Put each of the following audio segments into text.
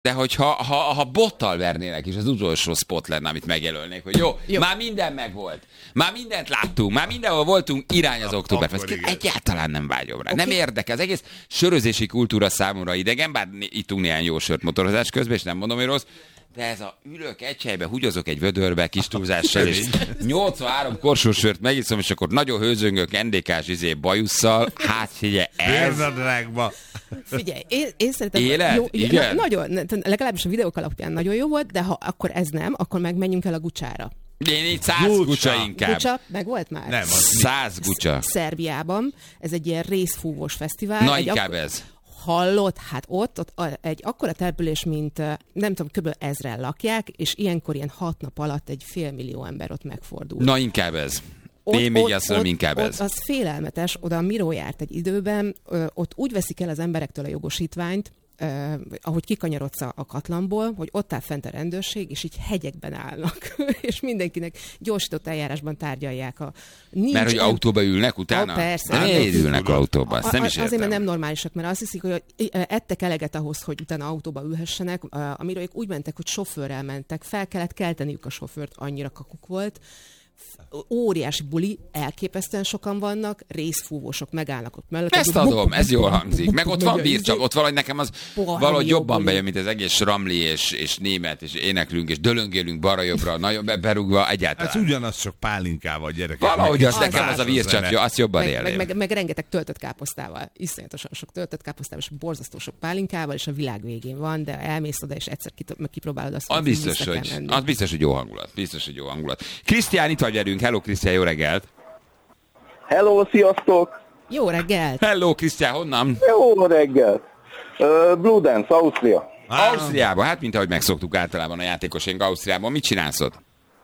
De hogyha bottal vernének is, az utolsó spot lenne, amit megjelölnék, hogy jó, már minden megvolt. Már mindent láttunk, már mindenhol voltunk, irány az Oktoberfest. Egyáltalán nem vágyom rá. Okay. Nem érdekel. Az egész sörözési kultúra számomra idegen, bár ittunk néhány jó sört motorozás közben, és nem mondom, hogy rossz. De ez ülök egy helybe, húgyozok egy vödörbe, kis túlzással, és 83 korsós sört megiszom, és akkor nagyon hőzöngök NDK-s bajusszal. Hát figyelj, ez... Figyelj, én szerintem... Élet? Jó, igen? Nagyon, legalábbis a videók alapján nagyon jó volt, de ha akkor ez nem, akkor meg menjünk el a Gucsára. Én így 100 gucsa inkább. Gucsa, meg volt már? Nem, 100 gucsa. Szerbiában. Ez egy ilyen részfúvós fesztivál. Na, inkább ez. Hallott, hát ott egy akkora település, mint nem tudom, kb. 1000-en lakják, és ilyenkor ilyen 6 nap alatt egy 500 000 ember ott megfordul. Na, inkább ez. Én még azt mondom, inkább ez. Az félelmetes, oda a Miró járt egy időben, ott úgy veszik el az emberektől a jogosítványt, ahogy kikanyarodsz a Katlanból, hogy ott áll fent a rendőrség, és így hegyekben állnak, és mindenkinek gyorsított eljárásban tárgyalják mert hogy autóba ülnek utána? Persze. Miért ülnek autóba? Azt nem is értem. Azért, mert nem normálisak, mert azt hiszik, hogy ettek eleget ahhoz, hogy utána autóba ülhessenek. A Miróék úgy mentek, hogy sofőrrel mentek, fel kellett kelteniük a sofőrt, annyira kakuk volt. Óriási buli, elképesztően sokan vannak, részfúvósok megállnak ott mellett. Ezt adom, ez jól hangzik. Meg ott van bírcsak, ott valahogy nekem az valahogy jobban bejön, mint az egész ramli és német, és éneklünk, és dölöngélünk balra-jobbra, nagyon berúgva egyáltalán. Ez ugyanaz, csak pálinkával, gyerekek. Valahogy az nekem az a bírcsak, jó, azt jobban élném. Meg rengeteg töltött káposztával, iszonyatosan sok töltött káposztával, és borzasztó sok pálinkával, és a világ végén van, de elmész oda, és egyszer kipróbálod azt, hogy biztos, hogy jó hangulat. Biztos, hogy jó hangulat. Krisztián, itt vagy velünk. Hello, Krisztián, jó reggelt! Hello, sziasztok! Jó reggelt! Hello, Krisztián, honnan? Jó reggelt! Blue Dance, Ausztria. Ausztriában, hát mint ahogy megszoktuk általában a játékosaink Ausztriában. Mit csinálsz ott?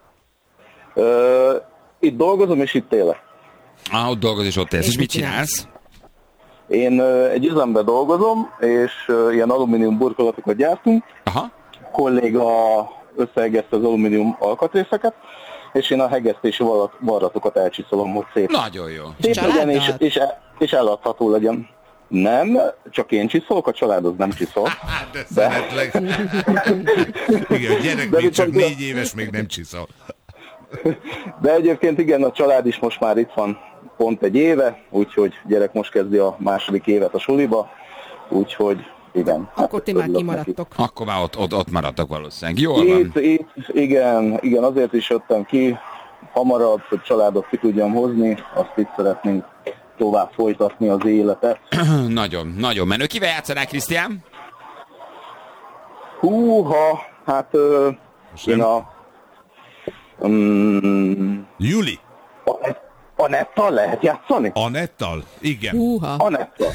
Itt dolgozom, és itt élek. Ott dolgozol, és ott élsz. És mit csinálsz? Én egy üzemben dolgozom, és ilyen alumínium burkolatokat gyártunk. Aha. A kolléga összehegezte az alumínium alkatrészeket, és én a hegesztési varratokat elcsiszolom, hogy szép. Nagyon jó. Szép legyen, és eladható legyen. Nem, csak én csiszolok, a család az nem csiszol. De szeretlek. Igen, a gyerek még csak 4 éves, még nem csiszol. De egyébként igen, a család is most már itt van pont egy éve, úgyhogy gyerek most kezdi a második évet a suliba, úgyhogy igen. Akkor ti már kimaradtok. Akkor már ott maradtak valószínűleg. Jól van. Itt, igen, azért is jöttem ki hamarabb, hogy családot ki tudjam hozni, azt itt szeretnénk tovább folytatni az életet. Nagyon, nagyon menő. Kivel játszanál, Krisztián? Húha, hát én Juli. Anettal lehet játszani? Anettal? Igen. Húha. Anettal.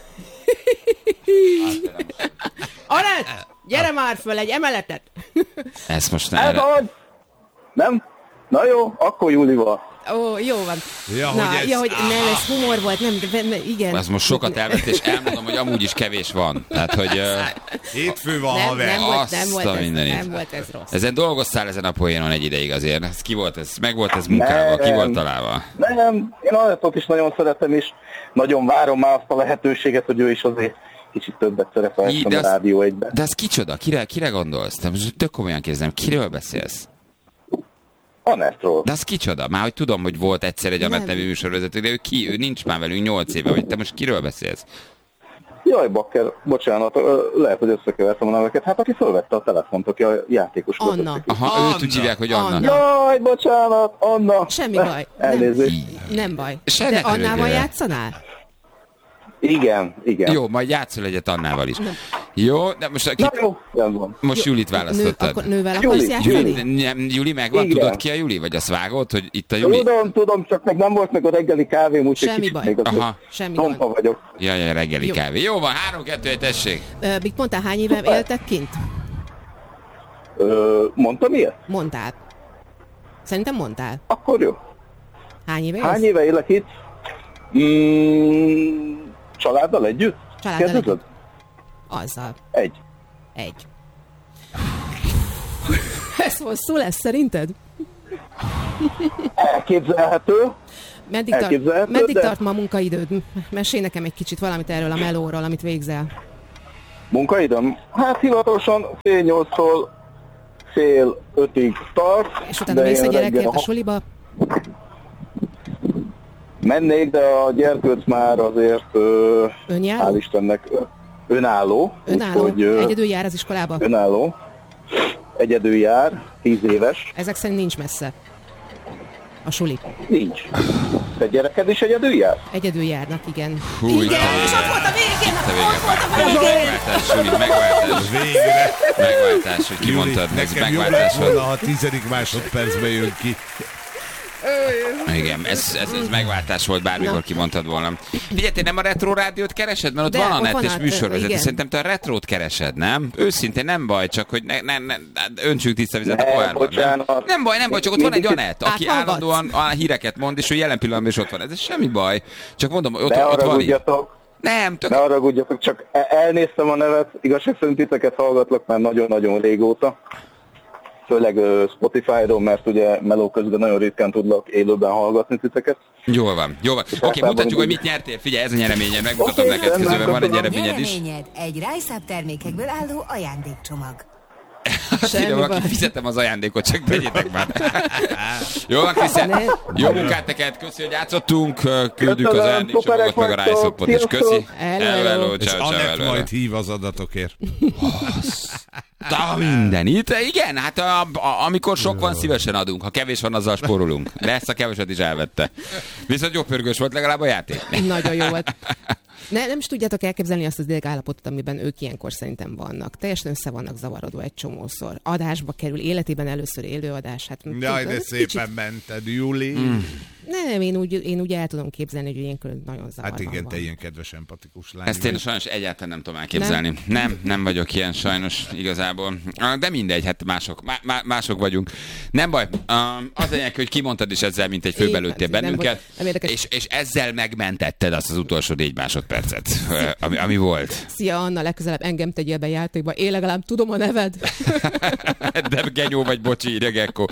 Anett, gyere már föl egy emeletet! Ez most Ez az! Nem? Na jó, akkor Júlival. Ó, jó van. Ja, hogy nem, ez humor volt, nem, igen. Ez most sokat elvett, és elmondom, hogy amúgy is kevés van. Tehát, hogy... Hétfő van, haver. Nem volt ez rossz. Ezen dolgoztál ezen a poénon egy ideig azért. Ez ki volt ez? Meg volt ez munkával? Ki volt találva? Nem, én Anettot is nagyon szeretem, és nagyon várom már azt a lehetőséget, hogy ő is azért kicsit többet szerepelhessen a Rádió 1-ben. De az kicsoda? Kire gondolsz? Te most tök komolyan kérdezem, kiről beszélsz? Anettról. De az kicsoda? Már hogy tudom, hogy volt egyszer egy Anett nevű műsorvezető, de ő nincs már velünk 8 éve, vagy te most kiről beszélsz? Jaj, bakker, bocsánat, lehet, hogy összekevertem a neveket. Hát aki fölvette a telefont, aki a játékos volt. Anna. Aha, őt úgy hívják, hogy Anna. Jaj, bocsánat, Anna. Semmi baj. Elnézést. Nem baj. De Annával játszanál? Igen. Jó, majd játszol egyet Annával is. Nem. Jó, de most... Most Julit választottad. Akkor nővel akarsz játszani? Juli megvan? Igen. Tudod ki a Juli? Vagy azt vágod, hogy itt a Juli? Tudom, csak meg nem volt meg a reggeli kávém, úgyhogy semmi baj. Még semmi baj. vagyok. Jaj, reggeli kávé. Jó van, 3-2-1, tessék. Big, mondtál, hány éve éltek kint? Mondtam ilyet? Mondtál. Szerintem mondtál. Akkor jó. Hány éve élsz? Hány éve élek itt? Családdal együtt? Családdal együtt. Azzal. Egy. Ez hosszú lesz szerinted? Elképzelhető. Meddig tart ma a munkaidőd? Mesélj nekem egy kicsit valamit erről a melóról, amit végzel. Munkaidőm? Hát hivatalosan fél 8-tól fél 5-ig tart. És utána mész a gyerekért a suliba? Mennék, de a gyerkőc már azért Önjáró? hál' Istennek önálló. Önálló? Úgyhogy, Egyedül jár az iskolába? Önálló. Egyedül jár, 10 éves. Ezek szerint nincs messze a suli. Nincs. Te gyereked is egyedül jár? Egyedül járnak, igen. Hú, Igen, és ott volt a végén! Ott volt a végén! Megváltás, Juli, megváltás. Végre. Megváltás, hogy kimondtad, ez Nekem jobb lett megváltás volna, volt. ha 10. másodpercben jön ki. Igen, ez megváltás volt, bármikor kimondtad volna. Figyelj, te nem a Retro Rádiót keresed? Mert ott De, van ott Anett van és a- műsorvezető. igen. Szerintem te a Retrót keresed, nem? Őszintén nem baj, csak hogy ne öntsünk tiszta vizet a Ne, pohárban. bocsánat. Nem baj, csak ott van egy Mindig- Anett, aki Áthallgatsz? állandóan a híreket mond, és ő jelen pillanatban is ott van. Ez semmi baj. Csak mondom, ott Ne van így. haragudjatok. Nem, tök... Ne haragudjatok, csak elnéztem a nevet. Igazság szerint titeket hallgatlak már nagyon-nagyon régóta. Főleg Spotify-ról, mert ugye meló közben nagyon ritkán tudlak élőben hallgatni titeket. Jól van, jól van. Oké, mutatjuk, hogy mit nyertél. Figyelj, ez a nyereményed, megmutatom Oké, neked rendben, közben, van egy köszönöm. nyereményed is. Nyereményed egy Rájszább termékekből álló ajándékcsomag. Semmi Ide valaki baj. fizetem az ajándékot, csak tegyétek már. Jó van, Krisztián. Ne. Jó munkát neked, köszi, hogy játszottunk. Küldjük az Köszönöm, ajándékcsomagot, szuperek meg a vagytok. rájszokot is. Köszi. Sziasztok. Hello. És Ciao, ciao, Anett hello. majd hív az adatokért. Minden itt. Igen, hát amikor sok van, szívesen adunk. Ha kevés van, azzal spórolunk. De ezt a keveset is elvette. Viszont jó pörgős volt legalább a játék. Nagyon jó volt. Nem is tudjátok elképzelni azt az idegállapotot, amiben ők ilyenkor szerintem vannak. Teljesen össze vannak zavarodva egy csomószor. Adásba kerül, életében először élőadás. Hát, Jaj, de ez szépen kicsit- mented, Juli. Nem, én úgy el tudom képzelni, hogy ilyenkor nagyon zavarban Hát igen, van. te ilyen kedves, empatikus lány. Ezt én vagy. sajnos egyáltalán nem tudom elképzelni. Nem vagyok ilyen sajnos igazából. De mindegy, hát mások vagyunk. Nem baj. Az lényeg, hogy kimondtad is ezzel, mint egy főbelőttél Nem bennünket, nem érdekes. és ezzel megmentetted azt az utolsó 4 másodpercet, ami volt. Szia Anna, legközelebb engem tegyél be játékba. Én legalább tudom a neved. De genyó vagy, bocsi, írja Gekko.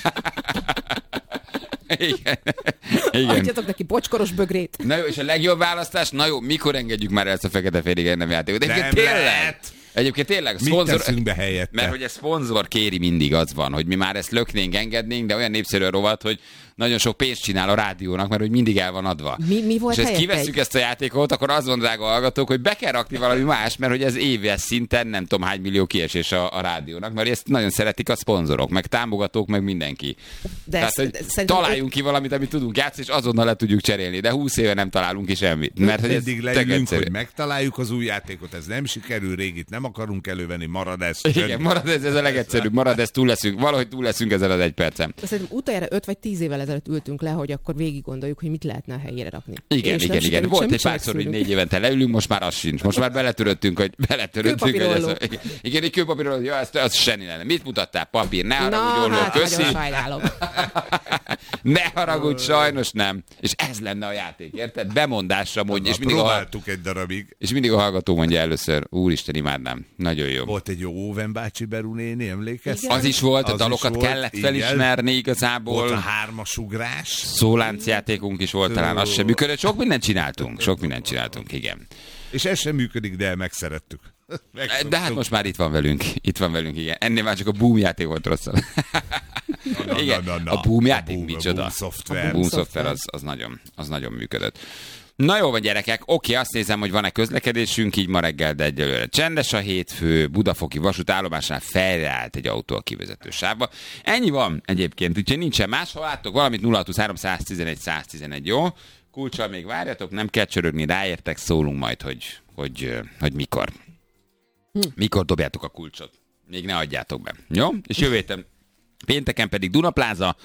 Igen. Adjatok neki bocskoros bögrét. Na jó, és a legjobb választás? Na jó, mikor engedjük már el ezt a fekete-félig nem játékot? Nem Egyébként tényleg. lehet. Egyébként tényleg, Mit teszünk be helyette? mert hogy a szponzor kéri mindig, az van, hogy mi már ezt löknénk, engednénk, de olyan népszerű a rovat, hogy nagyon sok pénzt csinál a rádiónak, mert hogy mindig el van adva. Mi volt és ezt helyette? kivesszük ezt a játékot, akkor azt mondják a hallgatók, hogy be kell rakni valami más, mert hogy ez éves szinten nem tudom hány millió kiesés a rádiónak, mert ezt nagyon szeretik a szponzorok, meg támogatók, meg mindenki. De Tehát, hogy szerintem találjunk ki valamit, amit tudunk játszani, és azonnal le tudjuk cserélni, de 20 éve nem találunk ki semmit. Mert hogy ez Eddig tök leülünk, egyszerű. hogy megtaláljuk az új játékot, ez nem sikerül, régit nem akarunk elővenni, marad ez. Igen, marad ez a legegyszerűbb, marad ez, valahogy túl leszünk ezen az 1 percen. Szerintem utoljára 5 vagy 10 évvel ezelőtt ültünk le, hogy akkor végig gondoljuk, hogy mit lehetne a helyére rakni. Igen, És nem igen. sikerült Volt semmit egy párszor, hogy csinálni. 4 évente leülünk, most már az sincs. Most már beletöröttünk, hogy Kőpapírolló. igen, egy kőpapírolló, ja, ez senni lenne. Mit mutattál? Papír, ne Na, haragudj, olló, hát köszi. nagyon sajnálom. Ne haragudj, sajnos nem. És ez lenne a játék, érted? Bemondásra mondja, Próbáltuk egy darabig. és mindig a hallgató mondja először, úristen, imádnám. Nagyon jó. Volt egy jó Óven bácsi Beru néni, emlékeztek? Az is volt, a Az dalokat is volt, kellett igen. felismerni igazából. Volt a 3-as ugrás. Szóláncjátékunk is volt, talán az sem működött. Sok mindent csináltunk, igen. És ez sem működik, de megszerettük. De hát most már itt van velünk, igen. Ennél már csak a Boom játék volt rosszabb. Igen, a Boom játék micsoda. Boom szoftver. A Boom szoftver az nagyon működött. Na jó van, gyerekek, oké, azt nézem, hogy van-e közlekedésünk, így ma reggel, de egyelőre csendes a hétfő, Budafoki vasútállomásnál felreállt egy autó a kivezető sávba. Ennyi van egyébként, úgyhogy nincsen más, ha láttok valamit, 0623 111 111, jó? Kulccsal még várjatok, nem kell csörögni, ráértek, szólunk majd, hogy mikor. Mikor dobjátok a kulcsot. Még ne adjátok be. Jó? És jövő héten pénteken pedig Dunapláza,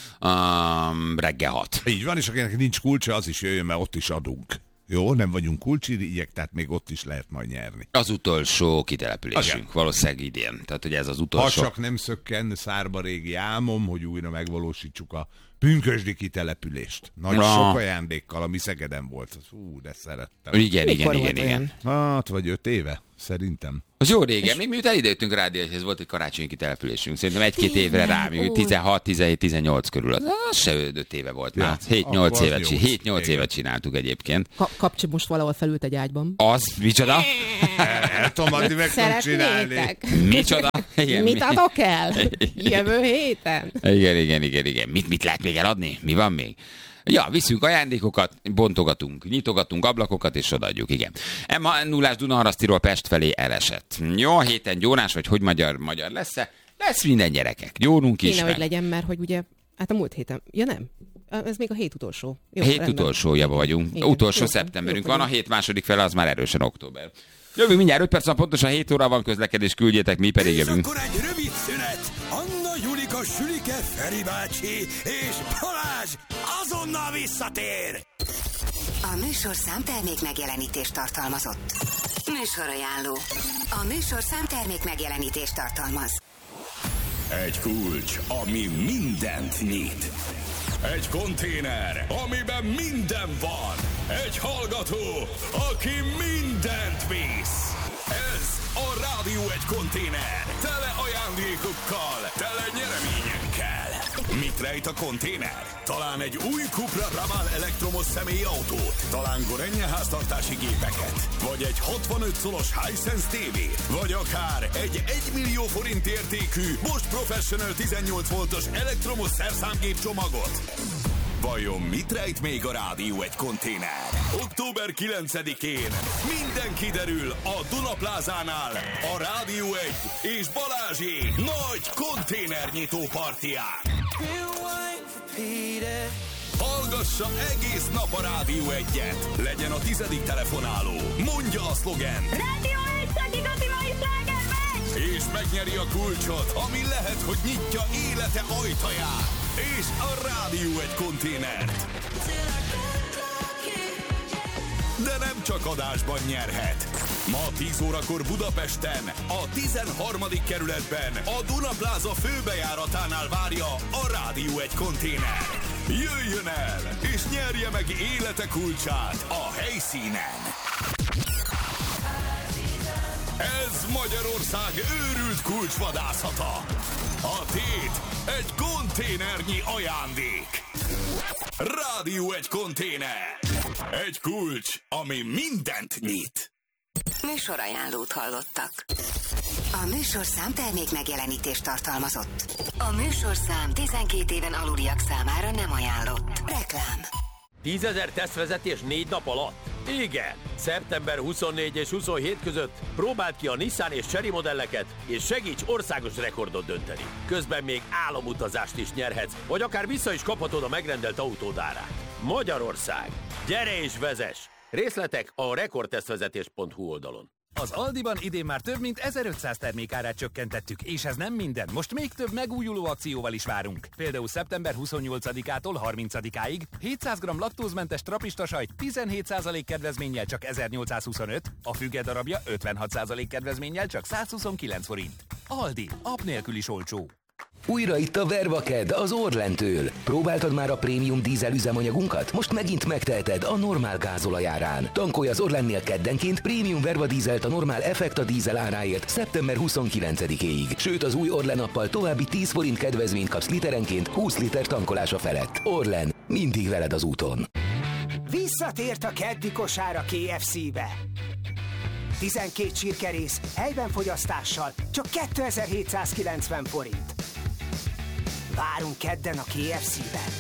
reggel 6. Így van, és akinek nincs kulcsa, az is jöjjön, mert ott is adunk. Jó, nem vagyunk kulcsirigyek, tehát még ott is lehet majd nyerni. Az utolsó kitelepülésünk, Igen. valószínűleg idén. Tehát, hogy ez az Ha utolsó. csak nem szökken szárba régi álmom, hogy újra megvalósítsuk a pünkösdi kitelepülést. Nagy sok ajándékkal, ami Szegeden volt. De szerettem. Igen. 6 vagy 5 éve, szerintem. Az jó régen, még miután idejöttünk rádióhoz, volt egy karácsonyi kitelepülésünk. Szerintem 1-2 évre rá, 16, 17, 18 körül. Az se 5 éve volt már. 7-8 évet csináltuk egyébként. Kapcsi most valahol felült egy ágyban. Az, micsoda? El tudom adni, meg tudom csinálni. Micsoda? Igen, mit adok el? Jövő héten? Igen. Mit lehet még eladni? Mi van még? Ja, viszünk ajándékokat, bontogatunk, nyitogatunk ablakokat, és odaadjuk, igen. Emma 0-ás Dunaharasztiról Pest felé elesett. Jó, a héten gyónás, vagy hogy magyar lesz-e? Lesz minden gyerekek. Gyónunk is. Kéne, hogy legyen, mert hogy ugye, hát a múlt héten, ja nem, ez még a hét utolsó. Jó, hét utolsójában vagyunk. Igen. Utolsó szeptemberünk van, a hét második fele az már erősen október. Jövünk mindjárt 5 perc van, pontosan 7 óra van közlekedés, küldjétek, mi pedig jövünk. És akkor egy rövid szünet. Anna, Julika, Sülike, Feri bácsi és Balázs azonnal visszatér. A műsorszám termék megjelenítést tartalmazott. Műsorajánló. A műsorszám termék megjelenítést tartalmaz. Egy kulcs, ami mindent nyit. Egy konténer, amiben minden van. Egy hallgató, aki mindent visz. Ez a Rádió egy konténer. Tele ajándékokkal, tele nyereményekkel. Mit rejt a konténer? Talán egy új Cupra Raval elektromos személyautót, talán Gorenje háztartási gépeket, vagy egy 65 szolos Hisense tévét, vagy akár egy 1 millió forint értékű Bosch Professional 18 voltos elektromos szerszámgép csomagot. Vajon mit rejt még a Rádió egy konténer? Október 9-én minden kiderül a Dunaplázánál a Rádió 1 és Balázsé nagy konténernyitó partián. Hallgassa egész nap a Rádió 1-et. Legyen a 10. telefonáló. Mondja a szlogent. Rádió 1 csak igazi mai slágermegy! És megnyeri a kulcsot, ami lehet, hogy nyitja élete ajtaját. És a Rádió egy konténert. De nem csak adásban nyerhet. Ma 10 órakor Budapesten, a 13. kerületben, a Dunapláza főbejáratánál várja a Rádió egy konténer. Jöjjön el, és nyerje meg élete kulcsát a helyszínen. Ez Magyarország őrült kulcsvadászata. A tét egy konténernyi ajándék. Rádió egy konténer. Egy kulcs, ami mindent nyit. Műsorajánlót hallottak. A műsorszám termék megjelenítést tartalmazott. A műsorszám 12 éven aluliak számára nem ajánlott. Reklám. 10 000 tesztvezetés 4 nap alatt? Igen! Szeptember 24 és 27 között próbáld ki a Nissan és Chery modelleket, és segíts országos rekordot dönteni. Közben még álomutazást is nyerhetsz, vagy akár vissza is kaphatod a megrendelt autód árát. Magyarország! Gyere és vezess! Részletek a rekordtesztvezetés.hu oldalon. Az Aldiban idén már több mint 1500 termékárát csökkentettük, és ez nem minden. Most még több megújuló akcióval is várunk. Például szeptember 28-ától 30-áig 700 g laktózmentes trapista sajt 17% kedvezménnyel csak 1825, a füge darabja 56% kedvezménnyel csak 129 forint. Aldi, app nélkül is olcsó. Újra itt a Vervaked az Orlentől. Próbáltad már a prémium dízel üzemanyagunkat? Most megint megteheted a normál gázolajárán. Tankolj az Orlennél keddenként prémium Verva dízelt a normál Effekta dízel áráért szeptember 29-éig. Sőt, az új Orlen appal további 10 forint kedvezményt kapsz literenként 20 liter tankolása felett. Orlen, mindig veled az úton. Visszatért a keddi kosár a KFC-be. 12 csirkerész, helyben fogyasztással, csak 2790 forint. Várunk kedden a KFC-ben.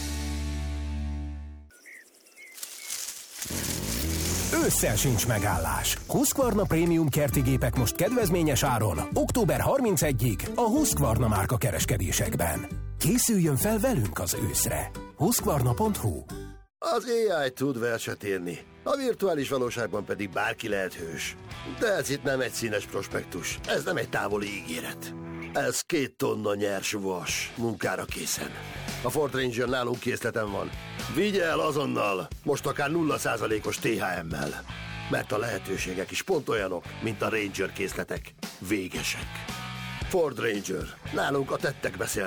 Ősszel sincs megállás. Husqvarna Prémium kerti gépek most kedvezményes áron, október 31-ig a Husqvarna márka kereskedésekben. Készüljön fel velünk az őszre. Husqvarna.hu. Az AI tud verset írni, a virtuális valóságban pedig bárki lehet hős. De ez itt nem egy színes prospektus, ez nem egy távoli ígéret. Ez 2 tonna nyers vas, munkára készen. A Ford Ranger nálunk készleten van. Vigye el azonnal, most akár 0%-os THM-mel. Mert a lehetőségek is pont olyanok, mint a Ranger készletek. Végesek. Ford Ranger. Nálunk a tettek beszélnek.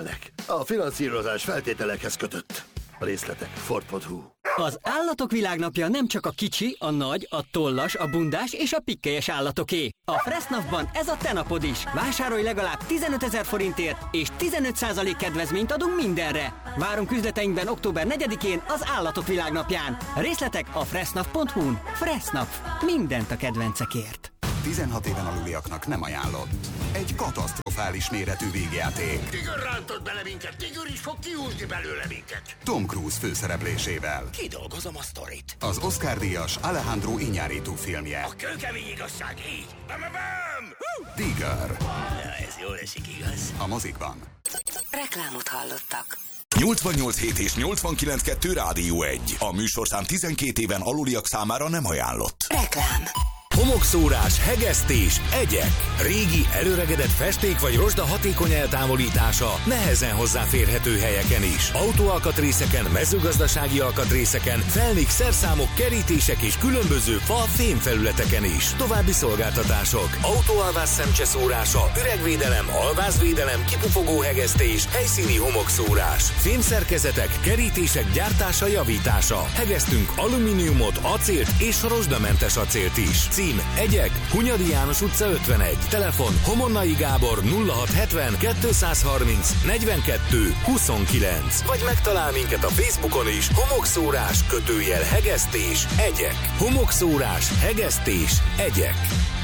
A finanszírozás feltételekhez kötött. A részletek Ford.hu. Az Állatok Világnapja nem csak a kicsi, a nagy, a tollas, a bundás és a pikkelyes állatoké. A Fressnapban ez a te napod is. Vásárolj legalább 15 000 forintért, és 15% kedvezményt adunk mindenre. Várunk üzleteinkben október 4-én az Állatok Világnapján. Részletek a fressnap.hu-n. Fressnap. Mindent a kedvencekért. 16 éven aluliaknak nem ajánlott. Egy katasztrofális méretű végjáték. Tigör rántott bele minket, Tigör is fog kihúzni belőle minket. Tom Cruise főszereplésével. Kidolgozom a sztorit. Az Oscar-díjas Alejandro Iñárritu filmje. A kőkemény igazság így. Tigör. Ja, ez jól esik, igaz? A mozikban. Reklámot hallottak. 88.7 és 89.2 Rádió 1. A műsorszám 12 éven aluliak számára nem ajánlott. Reklám. Homokszórás, hegesztés, egyek. Régi, előregedett festék vagy rozsda hatékony eltávolítása nehezen hozzáférhető helyeken is. Autóalkatrészeken, mezőgazdasági alkatrészeken, felnik, szerszámok, kerítések és különböző fa-fémfelületeken is. További szolgáltatások. Autóalvász szemcseszórása, üregvédelem, alvázvédelem, kipufogó hegesztés, helyszíni homokszórás. Fémszerkezetek, kerítések gyártása, javítása. Hegesztünk alumíniumot, acélt és rozsdamentes acélt is. Cím: Egyek, Hunyadi János utca 51. Telefon: Homonnai Gábor 0670 230 42 29. Vagy megtalál minket a Facebookon is. Homokszórás, hegesztés, egyek. Homokszórás, hegesztés, egyek.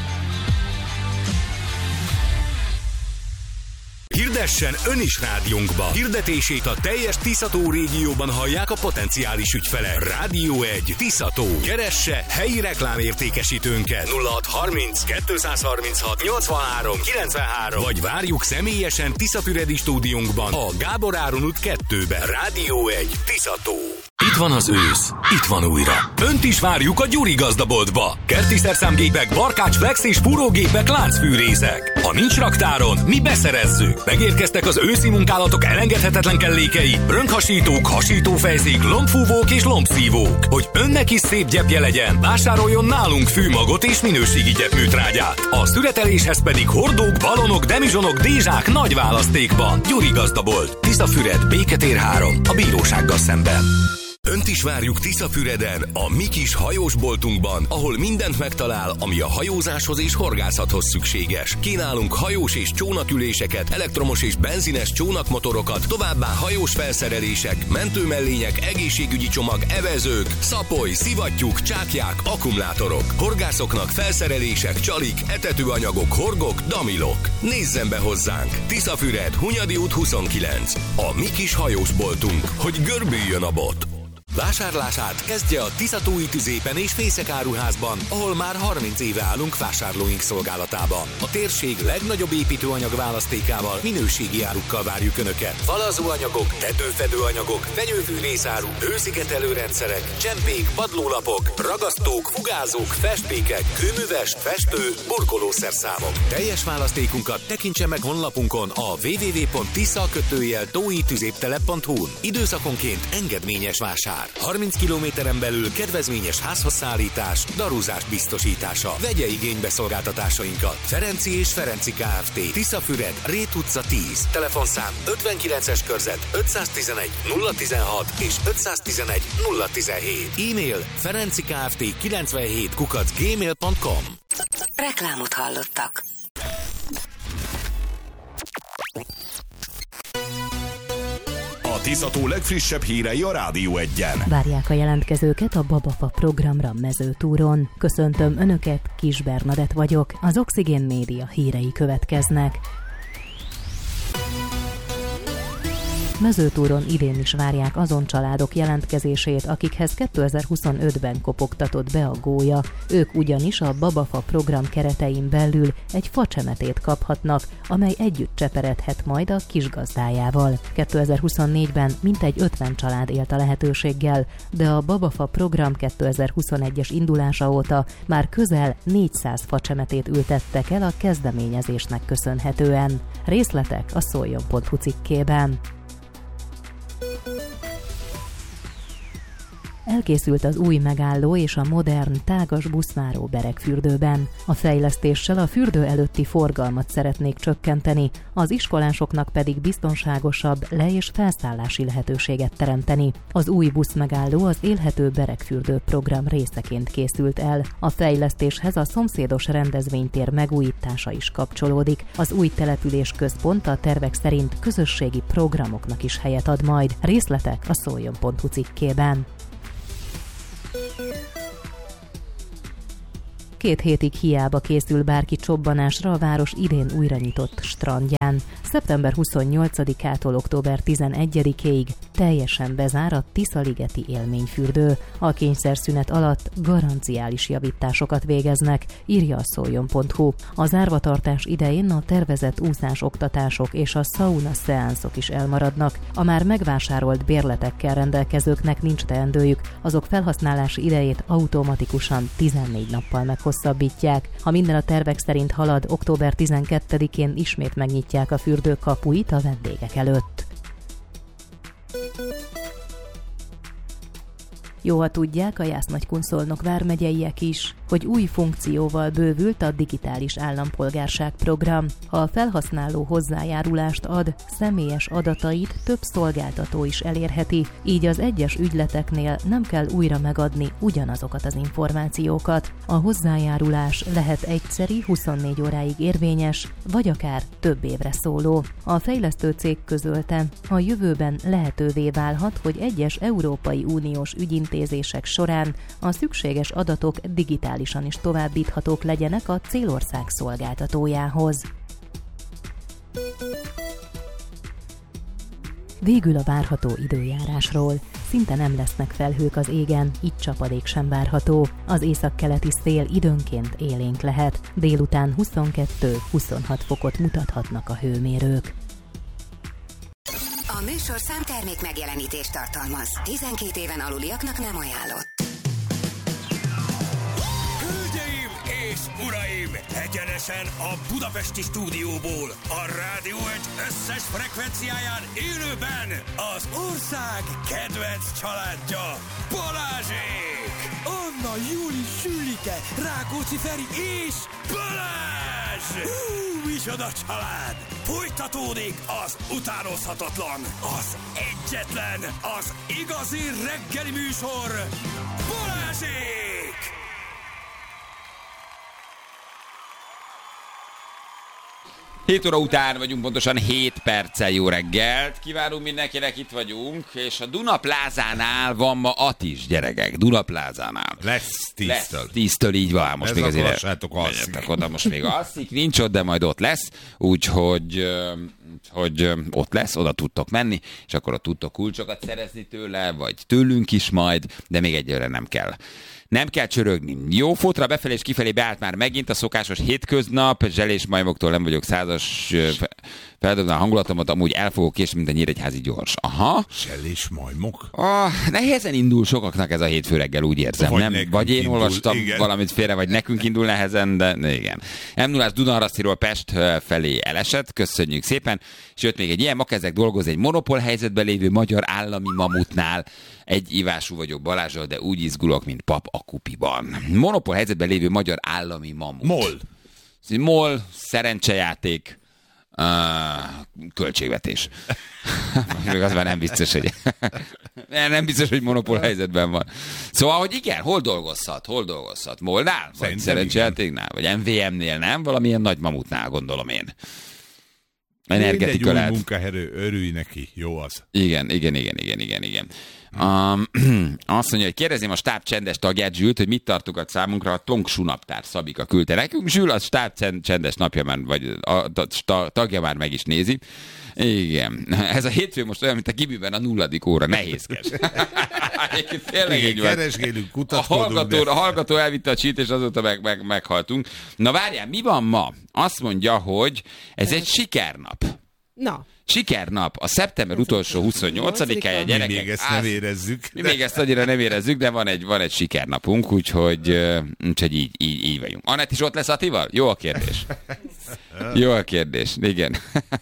Hirdessen ön is rádiónkba. Hirdetését a teljes Tiszató régióban hallják a potenciális ügyfelek. Rádió 1 Tiszató. Keresse helyi reklámértékesítőnket 0630 236 83 93 vagy várjuk személyesen Tiszafüredi stúdiónkban a Gábor Áron út 2-ben. Rádió 1 Tiszató. Itt van az ősz, itt van újra. Önt is várjuk a Gyuri gazdaboltba. Kerti szerszámgépek, barkács, flex és fúrógépek, láncfűrészek. Ha nincs raktáron, mi beszerezzük. Megérkeztek az őszi munkálatok elengedhetetlen kellékei, rönkhasítók, hasítófejzék, lombfúvók és lombszívók. Hogy önnek is szép gyepje legyen, vásároljon nálunk fűmagot és minőségi gyepműtrágyát. A szüreteléshez pedig hordók, balonok, demizsonok, dézsák nagy választékban. Gyuri gazdabolt, Tiszafüred, Béketér 3, a bírósággal szemben. Önt is várjuk Tiszafüreden, a mi kis hajósboltunkban, ahol mindent megtalál, ami a hajózáshoz és horgászathoz szükséges. Kínálunk hajós és csónaküléseket, elektromos és benzines csónakmotorokat, továbbá hajós felszerelések, mentőmellények, egészségügyi csomag, evezők, szapoly, szivattyúk, csákják, akkumulátorok. Horgászoknak felszerelések, csalik, etetőanyagok, horgok, damilok. Nézzen be hozzánk! Tiszafüred, Hunyadi út 29. A mi kis hajósboltunk, hogy görbüljön a bot. Vásárlását kezdje a Tiszatói Tüzépen és Fészek áruházban, ahol már 30 éve állunk vásárlóink szolgálatában. A térség legnagyobb építőanyag választékával, minőségi árukkal várjuk Önöket. Falazóanyagok, tetőfedőanyagok, fenyőfűrészáru, hőszigetelőrendszerek, csempék, padlólapok, ragasztók, fugázók, festékek, kőműves, festő, burkolószerszámok. Teljes választékunkat tekintse meg honlapunkon a www.tisza-tóitüzéptelep.hu-n. Időszakonként engedményes vásár. 30 kilométeren belül kedvezményes házhozszállítás, darúzás biztosítása. Vegye igénybe szolgáltatásainkat. Ferenci és Ferenci Kft. Tiszafüred, Rét utca 10. Telefonszám 59-es körzet 511 016 és 511 017. E-mail ferencikft97@gmail.com. Reklámot hallottak. A Tiszató legfrissebb hírei a Rádió 1-en. Várják a jelentkezőket a Babafa programra Mezőtúron. Köszöntöm Önöket, Kis Bernadett vagyok, az Oxigén Média hírei következnek. Mezőtúron idén is várják azon családok jelentkezését, akikhez 2025-ben kopogtatott be a gólya. Ők ugyanis a Babafa program keretein belül egy facsemetét kaphatnak, amely együtt cseperedhet majd a kisgazdájával. 2024-ben mintegy 50 család élt a lehetőséggel, de a Babafa program 2021-es indulása óta már közel 400 facsemetét ültettek el a kezdeményezésnek köszönhetően. Részletek a szoljon.hu cikkében. elkészült az új megálló és a modern, tágas buszmáró Beregfürdőben. A fejlesztéssel a fürdő előtti forgalmat szeretnék csökkenteni, az iskolásoknak pedig biztonságosabb le- és felszállási lehetőséget teremteni. Az új buszmegálló az Élhető Beregfürdő program részeként készült el. A fejlesztéshez a szomszédos rendezvénytér megújítása is kapcsolódik. Az új település központ a tervek szerint közösségi programoknak is helyet ad majd. Részletek a szoljon.hu cikkében. 2 hétig hiába készül bárki csobbanásra a város idén újra nyitott strandján. Szeptember 28-ától október 11-ig teljesen bezár a Tiszaligeti élményfürdő. A kényszerszünet alatt garanciális javításokat végeznek, írja a szoljon.hu. A zárvatartás idején a tervezett úszásoktatások és a szauna szeánszok is elmaradnak. A már megvásárolt bérletekkel rendelkezőknek nincs teendőjük, azok felhasználási idejét automatikusan 14 nappal meghosszabbítják. Ha minden a tervek szerint halad, október 12-én ismét megnyitják a fürdő kapuit a vendégek előtt. Jó, ha tudják a Jász-Nagykun-Szolnok vármegyeiek is, hogy új funkcióval bővült a digitális állampolgárság program. Ha a felhasználó hozzájárulást ad, személyes adatait több szolgáltató is elérheti, így az egyes ügyleteknél nem kell újra megadni ugyanazokat az információkat. A hozzájárulás lehet egyszeri, 24 óráig érvényes, vagy akár több évre szóló. A fejlesztő cég közölte, a jövőben lehetővé válhat, hogy egyes Európai Uniós ügyintézések során a szükséges adatok digitálisan is továbbíthatók legyenek a célország szolgáltatójához. Végül a várható időjárásról. Szinte nem lesznek felhők az égen, így csapadék sem várható. Az északkeleti szél időnként élénk lehet. Délután 22-26 fokot mutathatnak a hőmérők. A műsorszám termék megjelenítést tartalmaz. 12 éven aluliaknak nem ajánlott. Hölgyeim és uraim! Egyenesen a budapesti stúdióból, a Rádió 1 összes frekvenciáján élőben az ország kedvenc családja, Balázsék! Anna, Júli, Sülike, Rákóczi Feri és Balázs! Micsoda család! Folytatódik az utánozhatatlan, az egyetlen, az igazi reggeli műsor, Balázsék! 7 óra után vagyunk, pontosan 7 perccel. Jó reggelt kívánunk mindenkinek, itt vagyunk, és a Duna Plázánál van ma Atis, gyerekek, Duna Plázánál. Lesz 10-től. Lesz 10-től, így van, most még azért oda, most még alszik, nincs ott, de majd ott lesz, úgyhogy hogy ott lesz, oda tudtok menni, és akkor ott tudtok kulcsokat szerezni tőle, vagy tőlünk is majd, de még egyelőre nem kell. Nem kell csörögni. Jó, fotra befelé és kifelé beállt már megint a szokásos hétköznap, zselés majmoktól nem vagyok százas, feldobnám a hangulatomat, amúgy el fogok késni, mint a Nyíregyházi gyors. Aha. Zselés majmok? Nehezen indul sokaknak ez a hétfő reggel, úgy érzem. Vagy én olvastam valamit félre, vagy nekünk indul nehezen, de igen. M0-ás Dunaharasztiról Pest felé elesett, köszönjük szépen. És jött még egy ilyen, ma kezdek dolgozni egy monopól helyzetben lévő magyar állami mamutnál. Egy ívású vagyok Balázsral, de úgy izgulok, mint pap a kupiban. Monopól helyzetben lévő magyar állami mamut. MOL, szerencsejáték, költségvetés. Még az már nem biztos, hogy monopól helyzetben van. Szóval, hogy igen, hol dolgozhat? MOL-nál? Vagy szerencsejátéknál? Vagy MVM-nél, nem? Valamilyen nagy mamutnál, gondolom én. Energetika lehet. Egy új munkaerő, örülj neki, jó az. Igen. Azt mondja, hogy kérdezném a stáb csendes tagját, Zsült, hogy mit tartogat számunkra, a Tongsu naptár Szabika küldte nekünk. Zsül, a stáb csendes napja már, vagy a tagja már meg is nézi. Igen. Ez a hétfő most olyan, mint a Gibiben a 0. óra. Nehézkes. Tényleg így van. Keresgélünk, kutatkodunk. A hallgató elvitte a cheat, és azóta meghaltunk. Na várjál, mi van ma? Azt mondja, hogy ez egy sikernap. Na. Sikernap, a szeptember utolsó 28-ája, gyerekek. Mi még ezt nem érezzük. Mi még ezt annyira nem érezzük, de van egy sikernapunk, úgyhogy így vagyunk. Anett is ott lesz Attival? Jó a kérdés. Jó a kérdés, igen.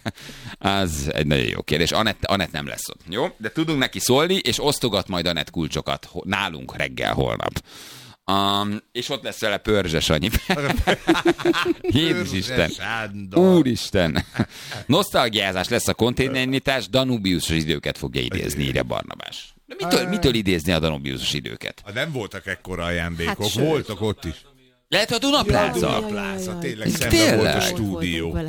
Az egy nagyon jó kérdés. Anett nem lesz ott, jó? De tudunk neki szólni, és osztogat majd Anett kulcsokat nálunk reggel holnap. És ott lesz vele Pörzses Anyi. Jézus Isten. Úristen. Nosztalgiázás lesz a konténernyitás, Danubiusos időket fogja idézni, írja Barnabás. De mitől idézni a Danubiusos időket? Nem voltak ekkora ajándékok, voltak ott is. Lehet a Dunapláza? A Dunapláza, tényleg szemben volt a stúdió.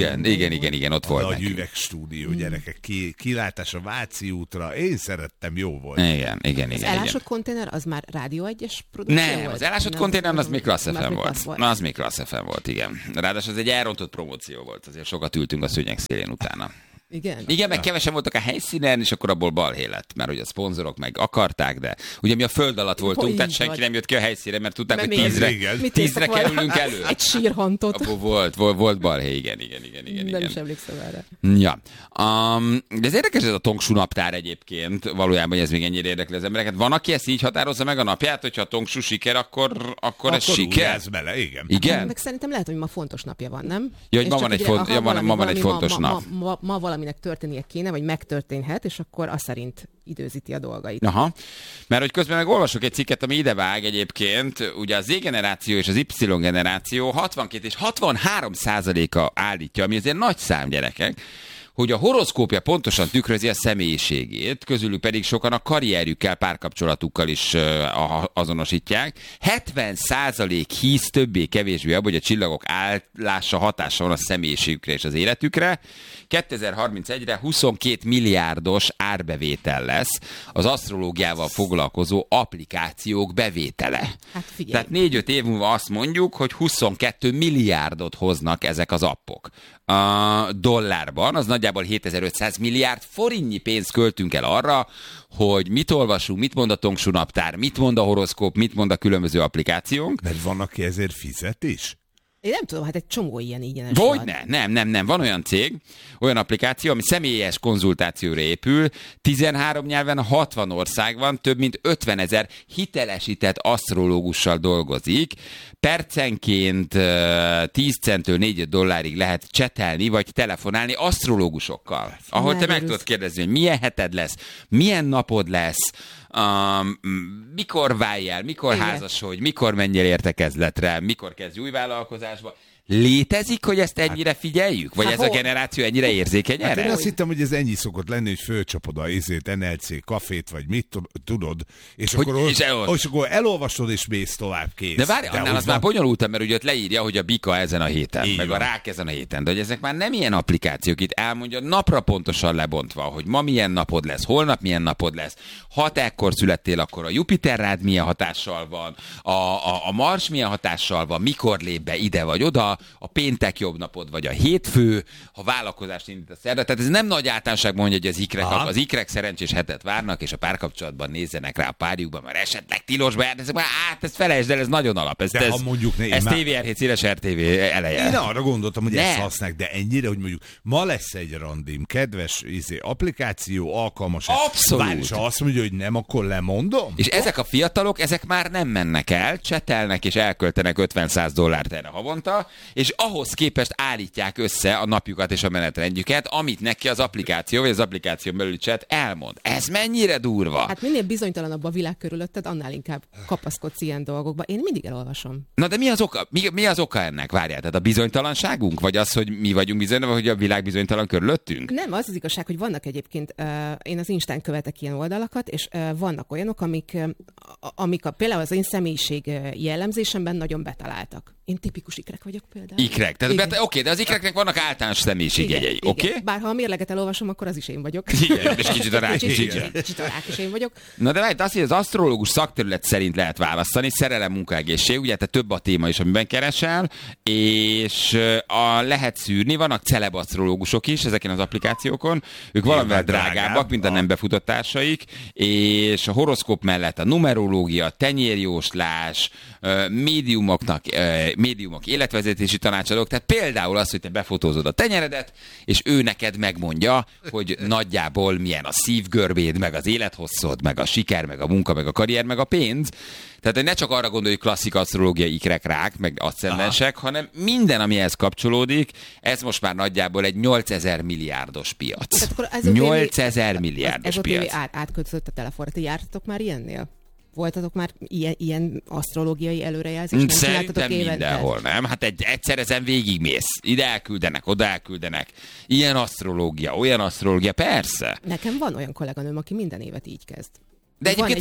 Igen, ott volt. A nagy üvegstúdió, gyerekek, kilátás a Váci útra, én szerettem, jó volt. Igen. Az elásott konténer, az már Rádió 1-es produkció volt? Nem, az elásott konténer, az még Klassz FM volt. Na, az még Klassz FM volt, igen. Ráadásul az egy elrontott promóció volt, azért sokat ültünk a szőnyeg szélén utána. Igen, meg kevesen voltak a helyszínen, és akkor abból balhé lett, mert hogy a szponzorok meg akarták, de ugye mi a föld alatt voltunk, tehát senki nem jött ki a helyszínre, mert tudták, hogy 10-re kerülünk elő. Egy sírhantot. Abból volt balhé, igen. Nem is emlékszem erre. Ja. De ez érdekes ez a Tongsu naptár egyébként, valójában ez még ennyire érdekli az embereket. Van, aki ezt így határozza meg a napját, hogyha a Tongsu siker, akkor ez siker? Bele, igen. Meg szerintem lehet, hogy ma fontos napja van, nem? Ja, hogy ma van egy fontos nap. Ma valaminek történnie kéne, vagy megtörténhet, és akkor azt szerint időzíti a dolgait. Aha, mert hogy közben meg olvasok egy cikket, ami idevág egyébként, ugye a Z-generáció és az Y-generáció 62 és 63%-a állítja, ami azért nagy szám, gyerekek, hogy a horoszkópja pontosan tükrözi a személyiségét, közülük pedig sokan a karrierjükkel, párkapcsolatukkal is azonosítják. 70% hisz többé-kevésbé abban, hogy a csillagok állása hatása van a személyiségükre és az életükre. 2031-re 22 milliárdos árbevétel lesz az asztrológiával foglalkozó applikációk bevétele. Hát figyelj. Tehát 4-5 év múlva azt mondjuk, hogy 22 milliárdot hoznak ezek az appok. A dollárban, az nagyjából 7500 milliárd forintnyi pénzt költünk el arra, hogy mit olvasunk, mit mond a Tongsu naptár, mit mond a horoszkóp, mit mond a különböző applikációk. Mert van, aki ezért fizet is? Én nem tudom, hát egy csomó ilyen ingyenes Hogyne? Nem. Van olyan cég, olyan applikáció, ami személyes konzultációra épül, 13 nyelven, 60 országban, több mint 50 000 hitelesített asztrológussal dolgozik. Percenként 10 centtől 4 dollárig lehet csetelni, vagy telefonálni asztrológusokkal. Ahol te meg tudod kérdezni, hogy milyen heted lesz, milyen napod lesz, mikor válj el, mikor házasodj, mikor menjél értekezletre, mikor kezdj új vállalkozásba. Létezik, hogy ezt ennyire figyeljük? Vagy ez a generáció ennyire érzékeny erre? Én azt hittem, hogy ez ennyi szokott lenni, hogy fölcsapod a NLC kafét, vagy mit tudod, és akkor elolvasod, és mész tovább, kész. De várj, annál az már bonyolultabb, mert ugye ott leírja, hogy a bika ezen a héten, meg a rák ezen a héten, de hogy ezek már nem ilyen applikációk, itt elmondja napra pontosan lebontva, hogy ma milyen napod lesz, holnap milyen napod lesz, 6 ekkor születtél, akkor a Jupiter rád milyen hatással van, a Mars milyen hatással van, mikor lép be ide vagy oda, a péntek jobb napod, vagy a hétfő, ha vállalkozást indít a szerda. Tehát ez nem nagy általánosság mondja, hogy az ikrek szerencsés hetet várnak, és a párkapcsolatban nézzenek rá a párjukban, mert esetleg tilosba járnak, ezt felejtsd el, ez nagyon alap. Ez TVR7 széles RTV eleje. Én arra gondoltam, hogy ezt használják, de ennyire, hogy mondjuk ma lesz egy randim, kedves applikáció, alkalmas. Abszolút. És ha azt mondja, hogy nem, akkor lemondom. És ezek a fiatalok, ezek már nem mennek el, csetelnek és elköltenek $50-100 erre havonta, és ahhoz képest állítják össze a napjukat és a menetrendjüket, amit neki az applikáció, vagy az applikáció belüli chat elmond. Ez mennyire durva? Hát minél bizonytalanabb a világ körülötted, annál inkább kapaszkodsz ilyen dolgokba. Én mindig elolvasom. Na de mi az oka? Mi az oka ennek? Várjál, tehát a bizonytalanságunk? Vagy az, hogy mi vagyunk bizonytalan, vagy hogy a világ bizonytalan körülöttünk? Nem, az igazság, hogy vannak egyébként, én az Instán követek ilyen oldalakat, és vannak olyanok, amik például az én személyiség jellemzésemben nagyon betaláltak. Én tipikus ikrek vagyok például. Ikrek. Tehát oké, de az ikreknek vannak általános személyiségjegyei, oké? Bár ha a mérleget elolvasom, akkor az is én vagyok. Igen, és kicsit a rák is. Kicsit a rák is én vagyok. Na de várj, azt, hogy az asztrológus szakterület szerint lehet választani, szerelem, munkaegészség, ugye te több a téma is, amiben keresel, és lehet szűrni, vannak celeb asztrológusok is ezeken az applikációkon, ők valamivel drágábbak, mint a nem befutott társaik, és a horoszkóp mellett a numerológia, tenyérjóslás, médiumok életvezetési életvezetési tanácsadók, tehát például az, hogy te befotózod a tenyeredet, és ő neked megmondja, hogy nagyjából milyen a szívgörbéd, meg az élethosszod, meg a siker, meg a munka, meg a karrier, meg a pénz. Tehát, hogy ne csak arra gondolj, hogy klasszik asztrológiai ikrek, rák, meg aszcendensek, hanem minden, ami ehhez kapcsolódik, ez most már nagyjából egy 8000 milliárdos piac. 8000 milliárdos piac. Átköltözött a telefonra. Ti jártatok már ilyennél? Voltatok már ilyen asztrológiai előrejelzést? Szerintem mindenhol, nem? Hát egyszer ezen végigmész. Ide elküldenek, oda elküldenek. Ilyen asztrológia, olyan asztrológia, persze. Nekem van olyan kolléganőm, aki minden évet így kezd. De egyébként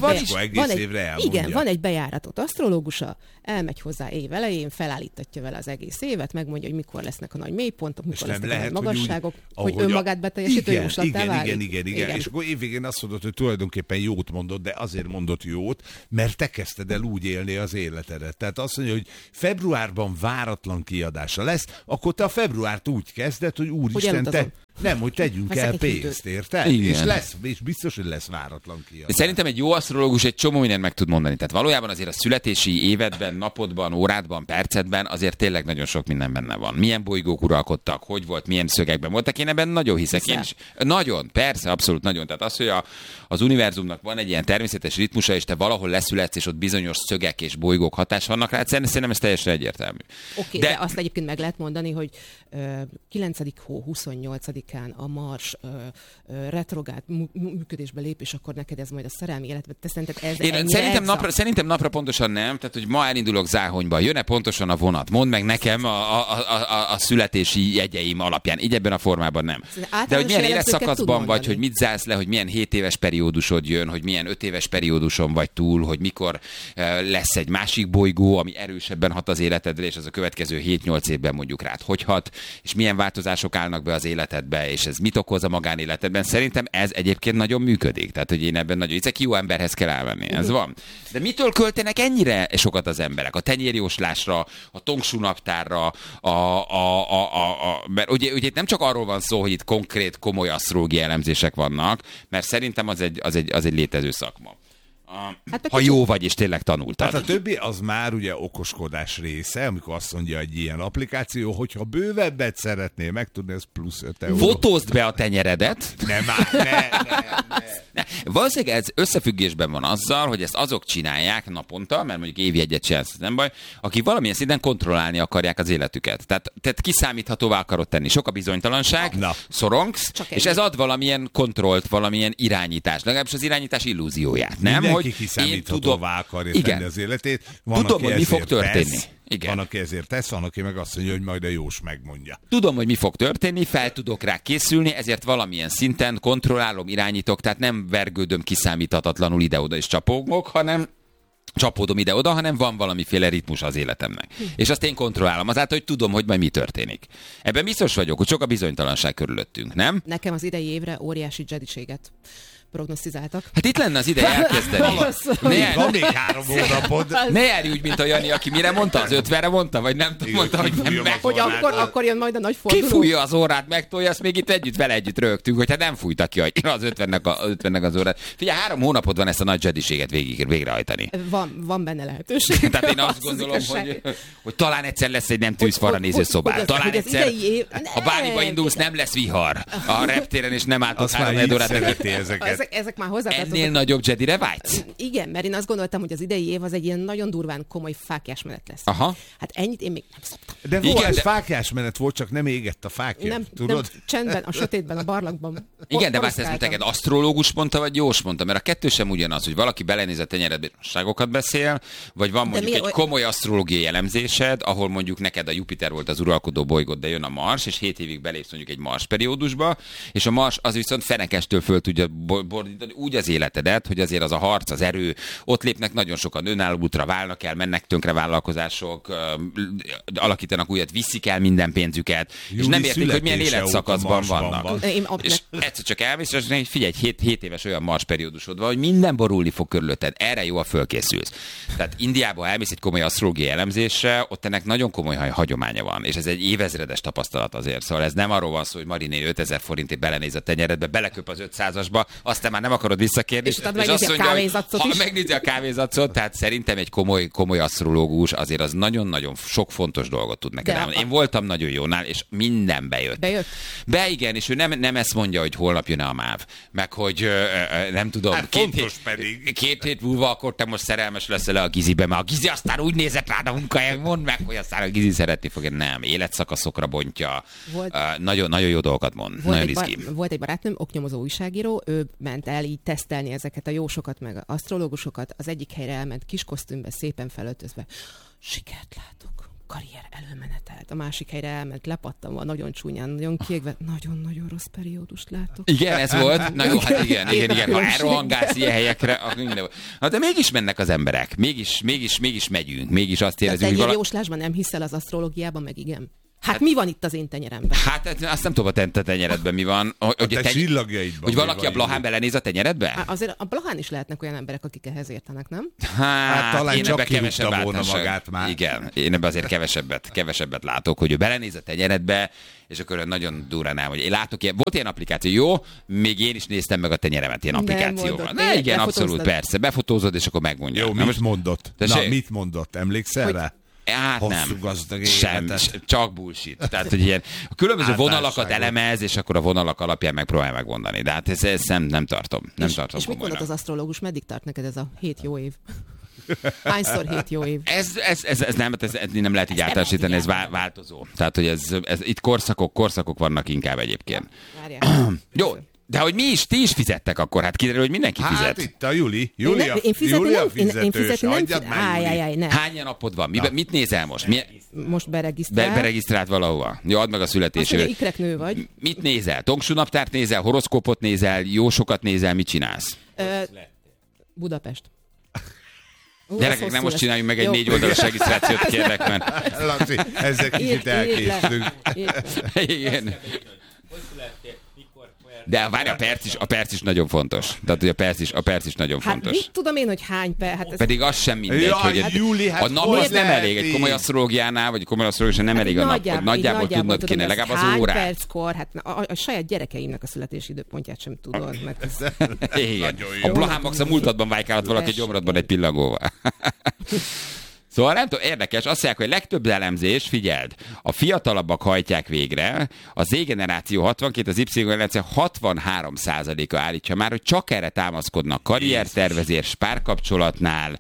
van egy bejáratott asztrológusa, elmegy hozzá év elején, felállítatja vele az egész évet, megmondja, hogy mikor lesznek a nagy mélypontok, mikor lesznek a nagy magasságok, hogy önmagát beteljesítő jóslattá válik. Igen. És akkor évvégén azt mondod, hogy tulajdonképpen jót mondod, de azért mondott jót, mert te kezdted el úgy élni az életedet. Tehát azt mondja, hogy februárban váratlan kiadása lesz, akkor te a februárt úgy kezded, hogy úristen, te... Nem, hogy tegyünk el pénzt, érted? És biztos, hogy lesz váratlan kiadás. Szerintem egy jó asztrológus egy csomó mindent meg tud mondani. Tehát valójában azért a születési évedben, napodban, órádban, percedben azért tényleg nagyon sok minden benne van. Milyen bolygók uralkodtak, hogy volt, milyen szögekben voltak. Én ebben nagyon hiszek. Én is. Nagyon, persze, abszolút nagyon. Tehát az, hogy az univerzumnak van egy ilyen természetes ritmusa, és te valahol leszületsz, és ott bizonyos szögek és bolygók hatás vannak rá, szerintem ez teljesen egyértelmű. Oké, de azt egyébként meg lehet mondani, hogy 9. hó 28-án a Mars retrográd működésbe lép, és akkor neked ez majd a szerelmi életben. Te szerinted ez szerintem napra pontosan nem, tehát hogy ma elindulok Záhonyba, jön-e pontosan a vonat? Mondd meg nekem a születési jegyeim alapján. Így ebben a formában nem. De hogy milyen életszakaszban vagy, hogy mit zársz le, hogy milyen 7 éves periódusod jön, hogy milyen 5 éves perióduson vagy túl, hogy mikor lesz egy másik bolygó, ami erősebben hat az életedre, és az a következő 7-8 évben mondjuk rád hogy hat, és milyen változások állnak be az életedbe, és ez mit okoz a magánéletedben. Szerintem ez egyébként nagyon működik. Tehát, hogy én ebben nagyon hiszek, jó emberhez kell elvenni. Ez van. De mitől költenek ennyire sokat az emberek? A tenyérjóslásra, a tongsú naptárra, mert ugye itt nem csak arról van szó, hogy itt konkrét, komoly asztrológiai elemzések vannak, mert szerintem az egy létező szakma. Ha jó vagy, és tényleg tanultad. Hát a többi az már ugye okoskodás része, amikor azt mondja egy ilyen applikáció, hogyha bővebbet szeretnél megtudni, ez plusz 5 euró. Fotózd be a tenyeredet. Ne. Valószínűleg ez összefüggésben van azzal, hogy ezt azok csinálják naponta, mert mondjuk évjegyet csinálsz, nem baj, akik valamilyen szinten kontrollálni akarják az életüket. Tehát kiszámíthatóvá akarod tenni. Sok a bizonytalanság, szorongsz, és ez ad valamilyen kontrollt, valamilyen irányítást. Legalábbis az irányítás illúzióját, nem? Mindenki kiszámíthatóvá akarja tenni az életét. Tudom, hogy mi fog történni. Van, aki ezért tesz, van, aki meg azt mondja, hogy majd a jós megmondja. Tudom, hogy mi fog történni, fel tudok rá készülni, ezért valamilyen szinten kontrollálom, irányítok, tehát nem vergődöm kiszámíthatatlanul ide-oda és csapódom ide-oda, hanem van valamiféle ritmus az életemnek. És azt én kontrollálom, azáltal, hogy tudom, hogy majd mi történik. Ebben biztos vagyok, hogy sok a bizonytalanság körülöttünk, nem? Nekem az idei évre óriási jediséget prognosztizáltak. Hát itt lenne az ideje elkezdeni. Van még 3 hónapod. Ne járj úgy, mint a Jani, aki mire mondta? Az 50-re mondta? Vagy nem mondta, hogy meg. Hogy akkor jön majd a nagy forduló. Kifújja az órát, megtolja, azt még itt vele együtt rögtünk, hogy hát nem fújtak ki az 50-nek az órát. Figyelj, 3 hónapod van ezt a nagy jediséget végrehajtani. Van benne lehetőség. Tehát én azt gondolom, hogy talán egyszer lesz egy nem tűzfalra néző szobál. Talán egyszer, ha Báliba indulsz, nem lesz vihar a reptéren, és nem álltok 3 órát. Ezek már hozzátartoznak. Ennél nagyobb Jedire vágysz? Igen, mert én azt gondoltam, hogy az idei év az egy ilyen nagyon durván komoly fáklyás menet lesz. Aha. Hát ennyit én még nem szoktam. De volt fáklyás menet volt, csak nem égett a fákja. Nem, csendben, a sötétben, a barlangban. Igen, de vársz, ezt neked asztrológus mondta, vagy jós mondta? Mert a kettő sem ugyanaz, hogy valaki belenéz a tenyeredbe, beszél, vagy van mondjuk egy komoly asztrológiai elemzésed, ahol mondjuk neked a Jupiter volt az uralkodó bolygód, de jön a Mars, és 7 évig belépsz mondjuk egy Mars periódusba, és a Mars az viszont fenekestől föl tudja bordítani úgy az életedet, hogy azért az a harc, az erő, ott lépnek nagyon sokan önálló útra, válnak el, mennek tönkre vállalkozások, alakítanak újat, viszik el minden pénzüket, és nem értik, hogy milyen életszakaszban vannak. egyszer csak elmész, és mondja, figyelj, 7 éves olyan Mars periódusod van, hogy minden borulni fog körülötted. Erre jó, a fölkészülsz. Tehát Indiába elmész egy komoly asztrológiai elemzésre, ott ennek nagyon komoly hagyománya van, és ez egy évezredes tapasztalat azért. Szóval ez nem arról van szó, hogy Mariné 5000 forintért belenéz a tenyeredbe, beleköp az 500-asba, aztán már nem akarod visszakérni, és azt mondja, hogy megnézi a kávézacot, tehát szerintem egy komoly asztrológus azért az nagyon-nagyon sok fontos dolgot tud neked elmondani. Én voltam nagyon jónál, és minden bejött. Igen, és ő nem ezt mondja, hogy holnap jön a MÁV, meg hogy nem tudom, hát két hét múlva akkor te most szerelmes leszel a Gizibe, mert a Gizi aztán úgy nézett rád a munkahelyen, mondd meg, hogy aztán a Gizi szeretni fogja. Nem, életszakaszokra bontja, nagyon jó dolgokat mond, nagyon izgi. Volt egy barátnőm, oknyomozó újságíró, ő ment el így tesztelni ezeket a jósokat, meg asztrológusokat, az egyik helyre elment kis kosztümbe, szépen felöltözve. Sikert látok, karrier előmenetelt. A másik helyre elment lepattanva, nagyon csúnyán, nagyon kiégve, nagyon-nagyon rossz periódust látok. Igen, ez volt. Na jó, hát igen. Ha elrohangálsz ilyen helyekre, akkor minden volt. Na, de mégis mennek az emberek. Mégis megyünk. Mégis azt érezzük, hogy jóslásban nem hiszel az asztrológiában, meg igen. Hát mi van itt az én tenyeremben? Hát azt nem tudom, a te tenyeredben mi van. Hogy valaki a Blahán belenéz a tenyeredbe? Azért a Blahán is lehetnek olyan emberek, akik ehhez értenek, nem? Hát talán csak kirúgta volna magát már. Igen, én ebben azért kevesebbet látok, hogy ő belenéz a tenyeredbe, és akkor nagyon durrán hogy én látok ilyen, volt ilyen applikáció, jó, még én is néztem meg a tenyeremet ilyen applikációval. Na igen, abszolút, persze, befotózod, és akkor megmondja. Jó, mit mondott? Mit mondott? Emlékszel rá? Hát nem, csak bullshit. Tehát, hogy ilyen a különböző vonalakat elemez, és akkor a vonalak alapján megpróbálja megmondani. De hát ezt nem tartom. És mit mondott az asztrológus? Meddig tart neked ez a 7 jó év? Hányszor 7 jó év? Ez nem lehet így általánosítani, ez változó. Tehát, hogy ez itt korszakok vannak inkább egyébként. Jó. De hogy ti is fizettek akkor, hát kiderül, hogy mindenki fizet. Hát itt a Júlia fizetős, adjad már, Júli. Hány napod van? Mit nézel most? Most beregisztrált. Beregisztrált valahova. Jó, add meg a születését. Azt mondja, ikreknő vagy. Mit nézel? Tongsú naptárt nézel, horoszkópot nézel, jósokat nézel, mit csinálsz? Budapest. Gyerekek, nem most csináljunk meg egy 4 oldalas regisztrációt, kérlek, mert... Laci, ezzel kicsit elkésztünk. Igen. De várj, a perc is nagyon fontos. Tehát, hogy a perc is nagyon fontos. Hát mit tudom én, hogy hány perc? Hát pedig az sem mindegy, hogy a nap az nem elég. Egy komoly asztrológiánál, vagy komoly asztrológiánál nem elég a nap, hogy nagyjából tudnod kéne, legalább az órát. Hány perckor? Hát a saját gyerekeimnek a születési időpontját sem tudod. Igen. A Blahán Max a múltadban vájkálhat valaki gyomrodban egy pillangóval. Szóval nem tudom, érdekes, azt mondják, hogy legtöbb elemzés, figyeld, a fiatalabbak hajtják végre, a Z-generáció 62, az Y-generáció 63%-a állítja már, hogy csak erre támaszkodnak karriertervezés, párkapcsolatnál,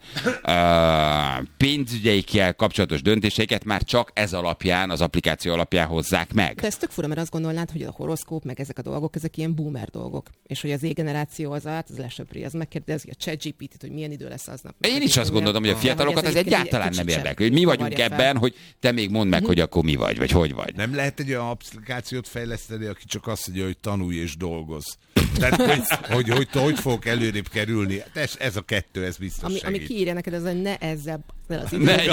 pénzügyeikkel kapcsolatos döntéseiket már csak ez alapján, az applikáció alapján hozzák meg. De ez tök fura, mert azt gondolnád, hogy a horoszkóp, meg ezek a dolgok, ezek ilyen boomer dolgok. És hogy az Z-generáció az lesöpri, az megkérdezi a ChatGPT-t, hogy milyen idő lesz aznap. Én is azt gondolom, hogy a fiatalokat ez egyáltalán nem érdekel. Mi vagyunk ebben, hogy te még mondd meg, hogy akkor mi vagy vagy. Nem lehet egy olyan applikációt fejleszteni, aki csak azt mondja, hogy tanulj és dolgozz. Tehát, hogy fogok előrébb kerülni. Ez a kettő, ez biztos segít. Ami kiírja neked, az, hogy ne ezzel az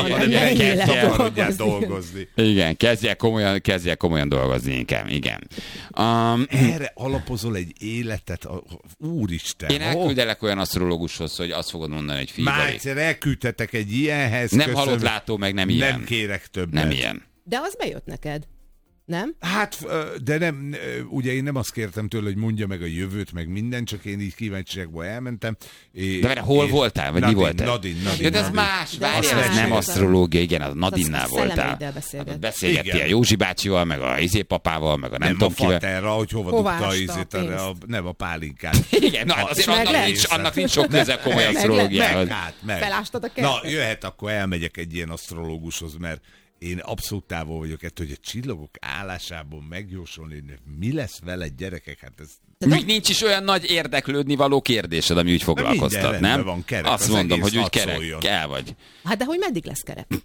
időben dolgozni. Igen, kezdjél komolyan dolgozni inkább. Igen. Erre alapozol egy életet, úristen. Én elküldelek olyan asztrológushoz, hogy azt fogod mondani, hogy figyelj. Már egyszer elküldtetek egy ilyenhez. Nem halott látó, meg nem ilyen. Nem kérek többet. Nem ilyen. De az bejött neked. Nem? Hát, de nem, ugye én nem azt kértem tőle, hogy mondja meg a jövőt, meg minden, csak én így kíváncsiságból elmentem. De hol voltál? Vagy mi voltál? Nadin. Ja, de ez más, várjál, ez nem asztrológia, igen, a Nadinnál voltál. Beszélgettél Józsi bácsival, meg a papával, meg a nem tudom kivel. Nem a faterra, hogy hova dugta nem a pálinkát. Igen, na azért annak nincs sok köze komoly asztrológiához. Felástad a kertet. Na, jöhet, akkor elmegyek egy ilyen asztrológushoz, mert én abszolút távol vagyok ettől, hogy a csillagok állásából megjósolni, mi lesz vele, gyerekek, hát ez... Még nincs is olyan nagy érdeklődni való kérdésed, ami úgy foglalkoztat, nem? Van, kerek, azt mondom, hogy úgy kerek, kell vagy. Hát de hogy meddig lesz kerek?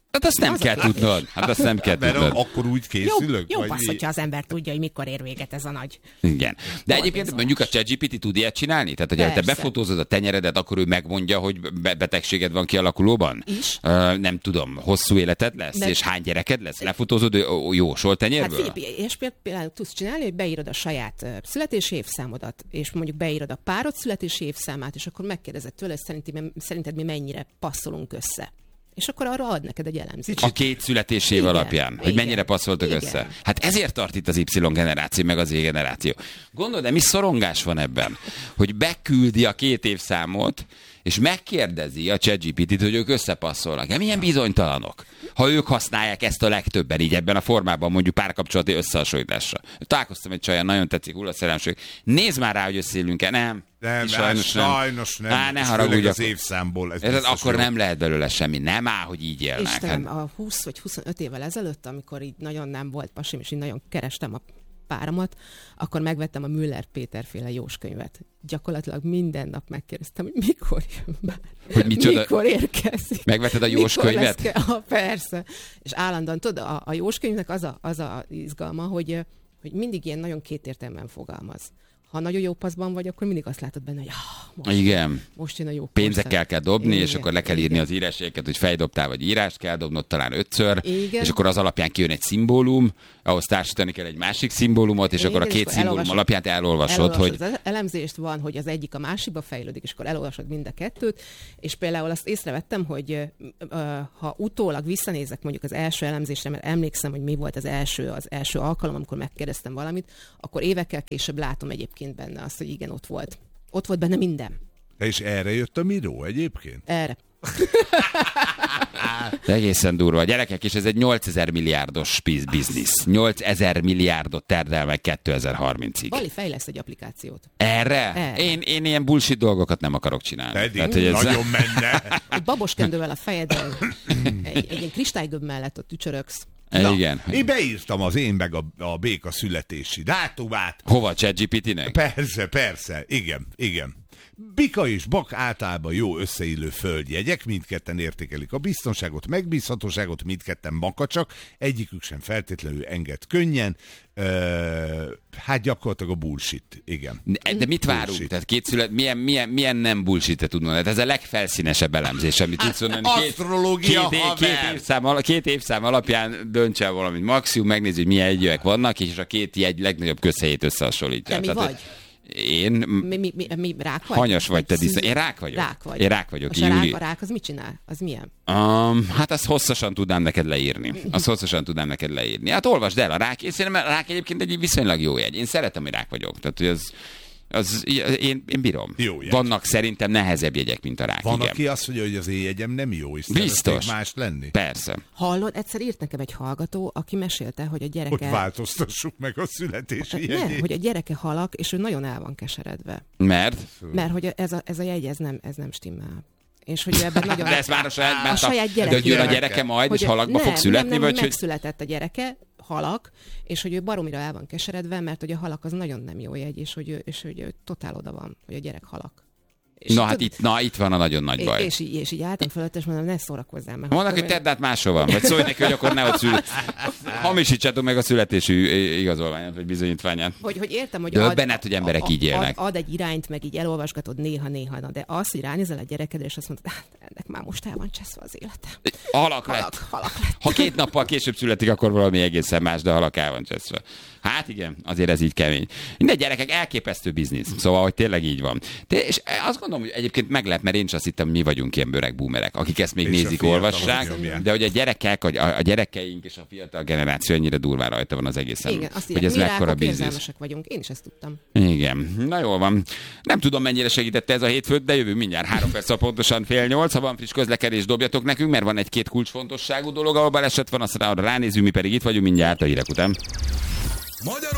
Hát azt nem kell tudnod. Hát azt nem kell tudnod. Akkor úgy készülök? Jó passz, hogyha az ember tudja, hogy mikor ér véget ez a nagy... Igen. De egyébként mondjuk a ChatGPT tud ilyet csinálni? Tehát, hogyha te befotózod a tenyeredet, akkor ő megmondja, hogy betegséged van kialakulóban? Is. Nem tudom, hosszú életed lesz? És hány gyereked lesz? Lefotózod jósol tenyérből? Hát és például tudsz csinálni, hogy beírod a saját születési évszámodat, és mondjuk beírod a párod születési évszámát, és akkor megkérdezed tőle, szerinted mi mennyire passzolunk össze. És akkor arra ad neked egy elemzést. A két születési év alapján, hogy mennyire passzoltak össze. Hát ezért tart itt az Y generáció, meg az Z generáció. Gondold, de mi szorongás van ebben, hogy beküldi a 2 évszámot, és megkérdezi a ChatGPT-t, hogy ők összepasszolnak. Milyen bizonytalanok, ha ők használják ezt a legtöbben, így ebben a formában, mondjuk párkapcsolati összehasonlításra. Találkoztam egy csajjal, nagyon tetszik, hullaszerelmség. Nézd már rá, hogy összeélünk-e, nem? Nem, sajnos nem. Ne haragudj, az évszámból. Akkor nem lehet belőle semmi. Nem áll, hogy így élnek. Istenem, a 20 vagy 25 évvel ezelőtt, amikor így nagyon nem volt pasim, és így nagyon kerestem a páromat, akkor megvettem a Müller Péter féle Jóskönyvet. Gyakorlatilag minden nap megkérdeztem, hogy mikor jön már. Hogy micsoda? Mikor érkezik. Megvetted a Jóskönyvet? Persze. És állandóan, tudod, a Jóskönyvnek az a izgalma, hogy mindig ilyen nagyon kétértelműen fogalmaz. Ha nagyon jó paszban vagy, akkor mindig azt látod benne, hogy most jön a jó pénzekkel kell dobni, és akkor le kell írni az írásjegyeket, hogy feldobtál, vagy írást kell dobnod talán 5-ször, és akkor az alapján kijön egy szimbólum, ahhoz társítani kell egy másik szimbólumot, és akkor a 2 szimbólum alapján te elolvasod, hogy... Az elemzést van, hogy az egyik a másikba fejlődik, és akkor elolvasod mind a kettőt, és például azt észrevettem, hogy ha utólag visszanézek mondjuk az első elemzésre, mert emlékszem, hogy mi volt az első alkalom, amikor megkérdeztem valamit, akkor évekkel később látom egyébként benne azt, hogy igen, ott volt. Ott volt benne minden. És erre jött a Miró egyébként? Erre. De egészen durva. Gyerekek, és ez egy 8000 milliárdos biznisz. 8000 milliárdot termel meg 2030-ig. Bali fejleszt egy applikációt. Erre? Én ilyen bullshit dolgokat nem akarok csinálni. Tehát, hogy ez... nagyon menne. Egy baboskendővel a fejedben, egy ilyen kristálygömb mellett ott tücsöröksz. Na, igen. Én beírtam az én meg a béka születési dátumát. Hova, ChatGPT-nek? Persze, igen. Bika és bak általában jó összeillő földjegyek, mindketten értékelik a biztonságot, megbízhatóságot, mindketten makacsak, egyikük sem feltétlenül enged könnyen. Hát gyakorlatilag a bullshit, igen. De mit várunk? Tehát milyen nem bullshit-et tudnod? Hát ez a legfelszínesebb elemzés, amit tudsz mondani. Asztrológia, két évszám alapján dönts el valamit. Maximum megnézi, hogy milyen jegyek vannak, és a 2 jegy legnagyobb közhelyét összehasonlítja. De mi vagy? Én... Mi rák vagy? Hanyas vagy te disznó. Én rák vagyok. Én rák vagyok. És a rák az mit csinál? Az milyen? Hát azt hosszasan tudnám neked leírni. Hát olvasd el a rák. Én szerintem a rák egyébként egy viszonylag jó jegy. Én szeretem, hogy rák vagyok. Tehát, hogy én bírom. Vannak szerintem nehezebb jegyek, mint a rák. Van, aki azt mondja, hogy az éjjegyem nem jó, és biztos más lenni. Persze. Hallod, egyszer írt nekem egy hallgató, aki mesélte, hogy a gyereke... Hogy változtassuk meg a születési jegyét. Nem, hogy a gyereke halak, és ő nagyon el van keseredve. Mert hogy ez a jegy, ez nem stimmel. És hogy ebben nagyon... De ez már a saját gyereke. De jön a gyereke majd, és halakba fog születni? Nem, megszületett a gyereke, halak, és hogy ő baromira el van keseredve, mert hogy a halak az nagyon nem jó jegy, és hogy ő totál oda van, hogy a gyerek halak. És itt van a nagyon nagy baj. És így álltam fölött, és mondom, ne szórakozzál meg. Mondanak, hogy tedd át máshova, vagy szólj neki, hogy akkor ne ott hamisítsátok meg a születési igazolványát, vagy bizonyítványát. Hogy értem, hogy hogy emberek így élnek. Ad egy irányt, meg így elolvasgatod néha, de az, hogy ránézel a gyerekedre, és azt mondod, ennek már most el van cseszve az élete. Halak lett. Ha 2 nappal később születik, akkor valami egészen más, de halak el van cseszve. Hát igen, azért ez így kemény. Minden gyerekek, elképesztő biznisz. Szóval, hogy tényleg így van. És azt gondolom, hogy egyébként meglep, mert én is azt hittem, hogy mi vagyunk ilyen öreg boomerek, akik ezt még és nézik, olvassák, de hogy a gyerekek, a gyerekeink és a fiatal generáció ennyire durván rajta van az egészen. Igen, azt hogy ez mekkora biznisz. Vagyunk. Én is ezt tudtam. Igen. Na jól van. Nem tudom, mennyire segítette ez a hétfőt, de jövő mindjárt 3 perc, pontosan 7:30. Ha van friss közlekedés, dobjatok nekünk, mert van 1-2 kulcsfontosságú dolog, ahol baleset van, azt ránézünk, mi pedig itt vagyunk mindjárt a hírek után.